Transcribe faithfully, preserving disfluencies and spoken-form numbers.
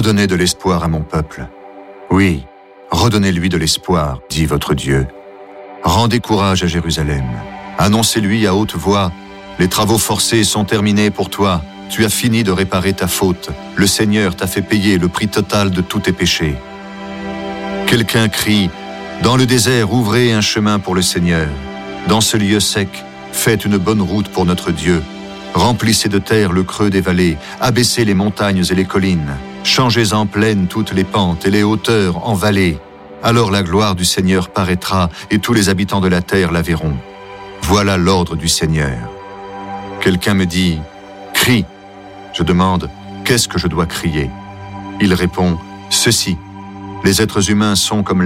redonnez de l'espoir à mon peuple. Oui, redonnez-lui de l'espoir, dit votre Dieu. Rendez courage à Jérusalem. Annoncez-lui à haute voix, les travaux forcés sont terminés pour toi. Tu as fini de réparer ta faute. Le Seigneur t'a fait payer le prix total de tous tes péchés. Quelqu'un crie, dans le désert, ouvrez un chemin pour le Seigneur. Dans ce lieu sec, faites une bonne route pour notre Dieu. Remplissez de terre le creux des vallées, abaissez les montagnes et les collines. Changez en plaine toutes les pentes et les hauteurs en vallées. Alors la gloire du Seigneur paraîtra et tous les habitants de la terre la verront. Voilà l'ordre du Seigneur. Quelqu'un me dit, crie. Je demande, qu'est-ce que je dois crier? Il répond, ceci. Les êtres humains sont comme